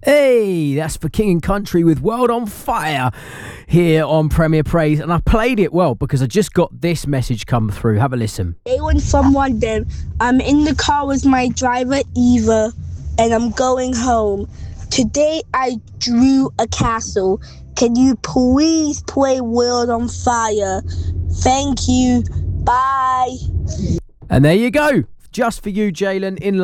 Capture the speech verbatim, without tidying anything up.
Hey, that's for King and Country with World on Fire here on Premier Praise. And I played it well because I just got this message come through. Have a listen. Anyone from London. I'm in the car with my driver, Eva, and I'm going home. Today I drew a castle. Can you please play World on Fire? Thank you. Bye. And there you go. Just for you, Jalen, in